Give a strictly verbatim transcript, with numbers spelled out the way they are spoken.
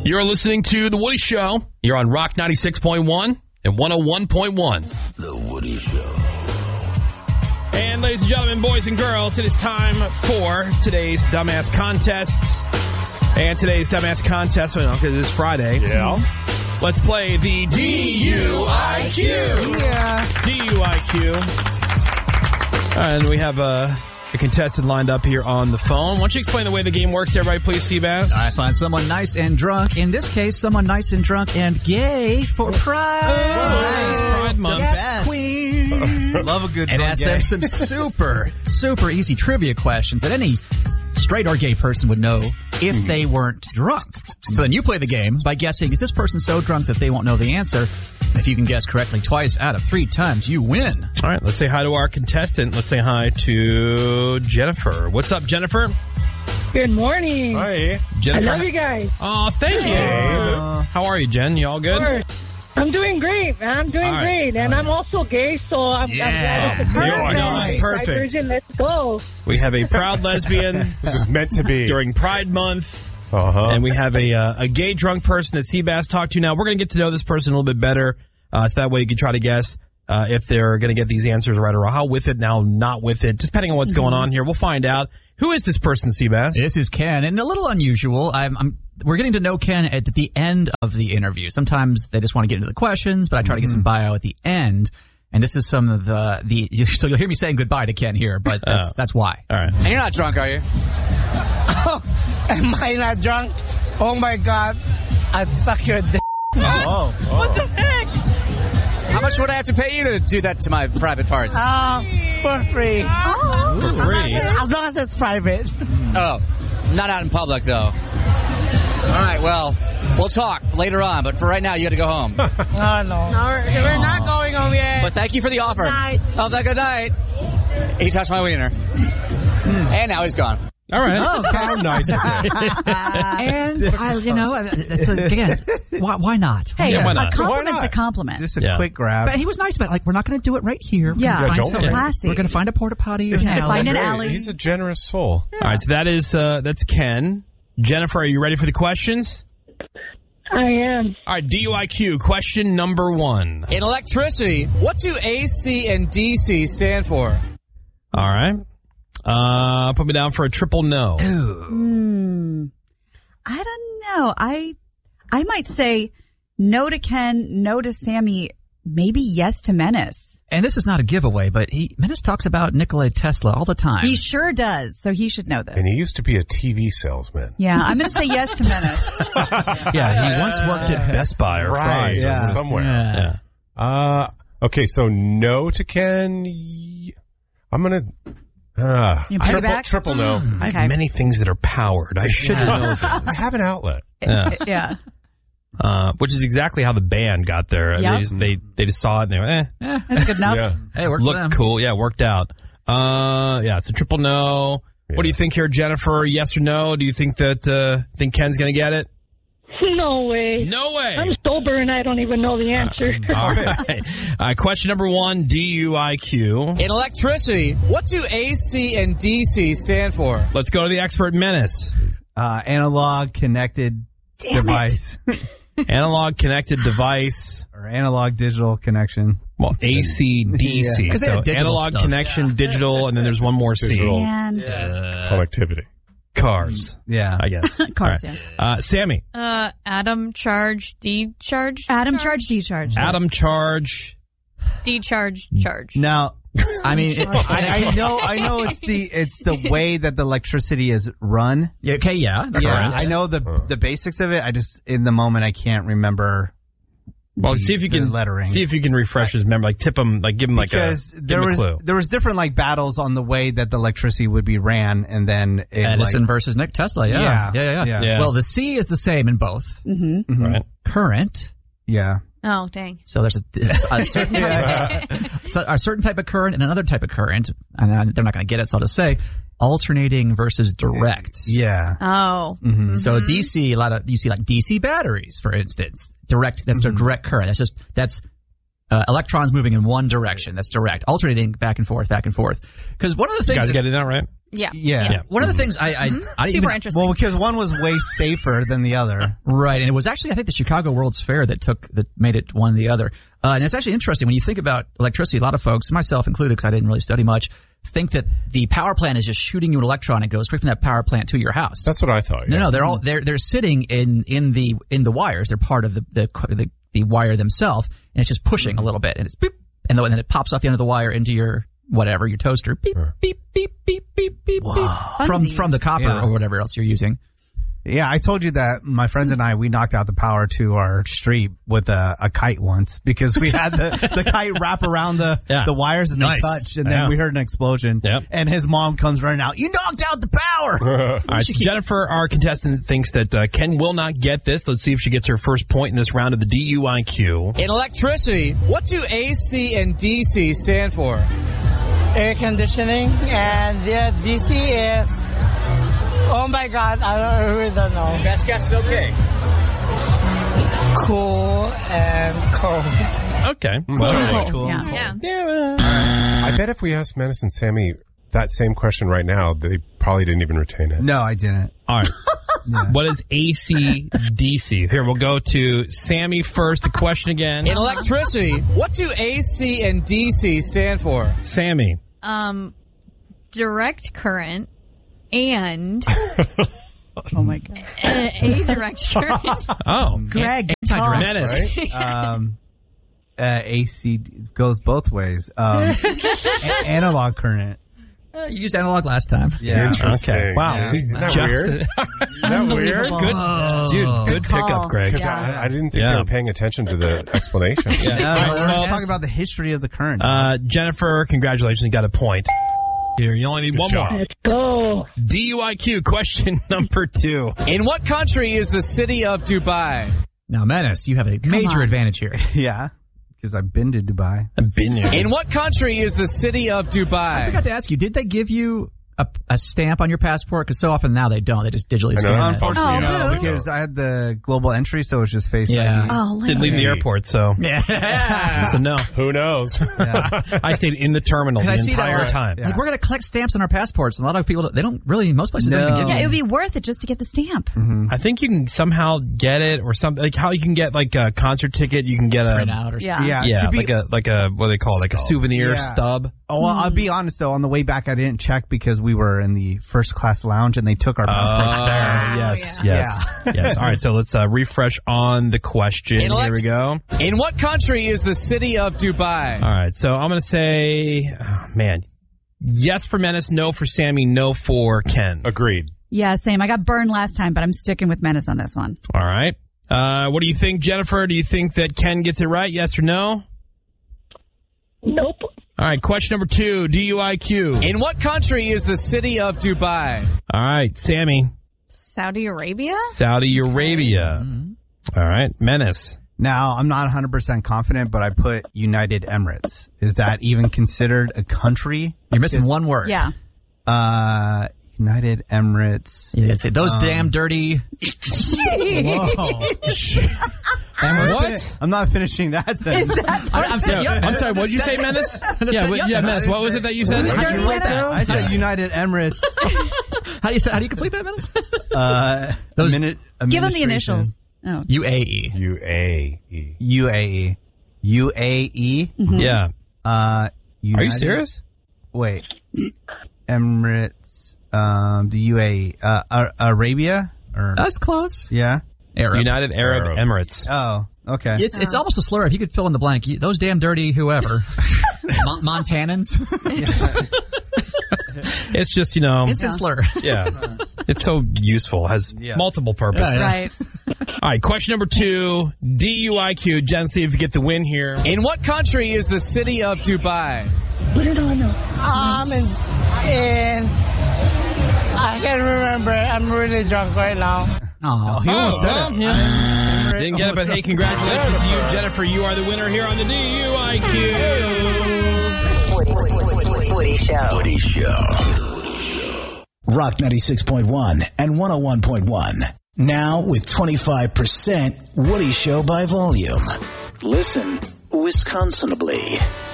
You're listening to The Woody Show. You're on Rock ninety-six point one and one oh one point one. The Woody Show. And ladies and gentlemen, boys and girls, it is time for today's Dumbass Contest. And today's Dumbass Contest, well, because it's Friday. Yeah. Let's play the D U I Q. Yeah. D U I Q. And we have a, a contestant lined up here on the phone. Why don't you explain the way the game works to everybody, please, Seabass? I find someone nice and drunk. In this case, someone nice and drunk and gay for Pride. Oh, nice. Pride Month. Yes, queen. Love a good And ask them some super, super easy trivia questions that any straight or gay person would know if they weren't drunk. So then you play the game by guessing, is this person so drunk that they won't know the answer? If you can guess correctly twice out of three times, you win. All right, let's say hi to our contestant. Let's say hi to Jennifer. What's up, Jennifer? Good morning. Hi. Jennifer. I love you guys. Oh, thank you. Uh, How are you, Jen? You all good? Of course. I'm doing great, man. I'm doing All right. great. And I'm also gay, so I'm, Yeah. I'm glad it's a You are perfect. nice. Perfect. Version. Let's go. We have a proud lesbian This is meant to be. during Pride Month. Uh-huh. And we have a uh, a gay drunk person that Seabass talked to. Now, we're going to get to know this person a little bit better, uh, so that way you can try to guess uh, if they're going to get these answers right or wrong. How with it, now not with it, just depending on what's going on here. We'll find out. Who is this person, Seabass? This is Ken, and a little unusual. I'm, I'm, we're getting to know Ken at the end of the interview. Sometimes they just want to get into the questions, but I try to get some bio at the end. And this is some of the, the so you'll hear me saying goodbye to Ken here, but that's, Oh. that's why. All right. And you're not drunk, are you? Oh, am I not drunk? Oh my God, I'd suck your dick. Oh, oh. What the heck? How much would I have to pay you to do that to my private parts? Uh, for free. For free. As long as it's private. Oh, not out in public, though. All right, well, we'll talk later on, but for right now, you got to go home. Oh, no. No, we're, we're not going home yet. But thank you for the offer. Good night. Oh, that good night. He touched my wiener. And now he's gone. All right. How nice of you. And, I, you know, so again, why, why not? Hey, Yeah, why a not? compliment's Why not? a compliment. Just a Yeah. quick grab. But he was nice about it. Like, we're not going to do it right here. We're Yeah, gonna find don't somewhere. classy. We're going to find a porta potty or an Yeah, alley. find an Great. alley. He's a generous soul. All right, so that is, uh, that's Ken. Jennifer, are you ready for the questions? I am. All right, D U I Q, question number one. In electricity, what do A C and D C stand for? All right. Uh, put me down for a triple no. Hmm. I don't know. I I might say no to Ken, no to Sammy, maybe yes to Menace. And this is not a giveaway, but he Menace talks about Nikola Tesla all the time. He sure does, so he should know this. And he used to be a T V salesman. Yeah, I'm going to say yes to Menace. Yeah, he once worked at Best Buy or Right. Fry's. Yeah. Somewhere. Yeah. Yeah. Uh, okay, so no to Ken. Y- I'm going to... Uh, You put it triple, back? triple no. I Okay. have many things that are powered. I should know things. I have an outlet. Yeah. Yeah. Uh, which is exactly how the band got there. Yep. They, just, they they just saw it and they went, eh. That's good enough. Yeah. Hey, works for them. Looked cool. Yeah, worked out. Uh, yeah, so triple no. Yeah. What do you think here, Jennifer? Yes or no? Do you think that, uh, think Ken's going to get it? No way. No way. I'm sober and I don't even know the answer. All right. Uh, question number one, D U I Q. In electricity, what do A C and D C stand for? Let's go to the expert Menace. Uh, analog connected Damn device Analog connected device. or analog digital connection. Well, A C D C. Yeah. 'Cause they So had digital analog stuff. connection, digital, and then there's one more C. Digital. And Connectivity. Cars, Yeah. I guess. cars, All yeah. right. Uh, Sammy. Uh, atom charge, D charge, Atom charge, D charge. Atom charge. D charge, charge. Now, I mean, it, I, I know, I know it's the it's the way that the electricity is run. Yeah, okay, yeah. That's yeah, right. I know the the basics of it. I just in the moment I can't remember. Well, the- see if you the can lettering. see if you can refresh his memory. Like tip him, like give him like because a give there him a was clue. there was different like battles on the way that the electricity would be ran, and then it, Edison like, versus Nick Tesla, yeah. Yeah. Yeah, yeah, yeah. Yeah. Yeah. Well, the C is the same in both. Mm-hmm. mhm. Right. Current. Yeah. Oh, dang. So there's a, there's a certain type, so a certain type of current and another type of current, and uh, they're not going to get it. So I'll just say alternating versus direct. Yeah. Oh. Mm-hmm. So D C, a lot of you see like D C batteries, for instance. Direct. That's Mhm. the direct current. That's just that's uh, electrons moving in one direction. That's direct, alternating back and forth, back and forth. Because one of the You things guys that- get it out right? Yeah. Yeah. Yeah. one of the things I I, I didn't Super even, interesting. Well, because one was way safer than the other. right, and it was actually I think the Chicago World's Fair that took that made it one or the other. Uh, and it's actually interesting when you think about electricity. A lot of folks, myself included, because I didn't really study much, think that the power plant is just shooting you an electron and goes straight from that power plant to your house. That's what I thought. No, yeah. no, they're all they're they're sitting in in the in the wires. They're part of the the the, the wire themselves, and it's just pushing a little bit, and it's beep, and then it pops off the end of the wire into your whatever your toaster, beep beep beep beep beep beep beep from from the copper Yeah. or whatever else you're using. Yeah, I told you that my friends and I, we knocked out the power to our street with a, a kite once because we had the, the kite wrap around the, Yeah. the wires and Nice. they touched, and then Yeah. we heard an explosion. Yep. And his mom comes running out, you knocked out the power! All right, so Jennifer, our contestant, thinks that uh, Ken will not get this. Let's see if she gets her first point in this round of the D U I Q. In electricity, what do A C and D C stand for? Air conditioning, and the D C is... Oh my God, I don't, I really don't know. Best guess is okay. Cool and cold. Okay. Well, Well, cool. Yeah. I bet if we asked Menace and Sammy that same question right now, they probably didn't even retain it. No, I didn't. all right. Yeah. What is A C D C? Here, we'll go to Sammy first. The question again. In electricity, what do A C and D C stand for? Sammy. Um, direct current and Oh my God. a, a direct current. Oh. Greg, Anti-direct. talk. Menace. Um, uh, A C goes both ways. Um, a- analog current. Uh, you used analog last time. Yeah. Interesting. Okay. Wow. Yeah. Isn't that Jackson. weird? Isn't that weird? Good, dude. Good call. pickup, Greg. Because I, I didn't think Yeah. they were paying attention to the explanation. Yeah. No, All right, we're well, just talking about the history of the current. Uh, Jennifer, congratulations. You got a point. Here, you only need Good one job. more. Let's go. D U I Q question number two. In what country is the city of Dubai? Now, Menace, you have a major on. advantage here. yeah, because I've been to Dubai. I've been here. In what country is the city of I Dubai? forgot to ask you, did they give you a, a stamp on your passport? Because so often now they don't. They just digitally I know. scan it. Unfortunately, Oh, no, who? because I had the global entry, so it was just Face Yeah. I D. Oh, Didn't leave the airport, so Yeah. so no. Who knows? I stayed in the terminal Can I the see that entire one? time. Yeah. Like, we're going to collect stamps on our passports. And a lot of people, they don't really, most places don't even No. give Yeah, you. it would be worth it just to get the stamp. I think you can somehow get it or something. Like how you can get like a concert ticket. You can get a Print out or Yeah. Yeah, yeah, to be- like a like a what do they call it? Like a souvenir Yeah. stub. Oh, well, I'll be honest though. On the way back, I didn't check because we were in the first class lounge and they took our passports Oh, there. yes, yes, yes. All right, so let's uh, refresh on the question. In Here we elect- go. In what country is the city of Dubai? All right, so I'm going to say, oh, man, yes for Menace, no for Sammy, no for Ken. Agreed. Yeah, same. I got burned last time, but I'm sticking with Menace on this one. All right. Uh, what do you think, Jennifer? Do you think that Ken gets it right, yes or no? Nope. All right, question number two, D U I Q. In what country is the city of Dubai? All right, Sammy, Saudi Arabia? Saudi Arabia. All right, Menace. Now, I'm not one hundred percent confident, but I put United Emirates. Is that even considered a country? You're missing one word. Yeah. Uh, United Emirates. Yeah, it's- those Um, damn dirty. Whoa. What? I'm not finishing that sentence. I, I'm, saying, Yeah, yeah, I'm sorry, what did you say, Menace? Yeah, what, yeah, Menace, what was it that you said? What? How'd you write that? I said United Emirates. How do you say, how do you complete that, Menace? Uh, Those- minute, Give him the administration. initials. Oh. U A E. U A E. U A E. U A E. Yeah. Uh, Are you United- serious? Wait. Emirates. Um, the U A E. Uh, Ar- Arabia? Or, That's close. yeah. Arab. United Arab Arab. Emirates. Oh, okay. It's it's almost a slur. If you could fill in the blank, you, those damn dirty whoever, Mon- Montanans, It's just, you know, instant slur. yeah. It's so useful, has Yeah. multiple purposes. Yeah, yeah. Right. All right, question number two, D U I Q. Jen, see if you get the win here. In what country is the city of Dubai? What did I know? Um, in, in I can't remember. I'm really drunk right now. Oh, He almost said well, it. yeah. Didn't get it, but hey, congratulations to you, Jennifer. You are the winner here on the D U I Q. Woody, Woody, Woody, Woody Show. Woody Show. Rock ninety-six point one and one oh one point one. Now with twenty-five percent Woody Show by volume. Listen Wisconsinably.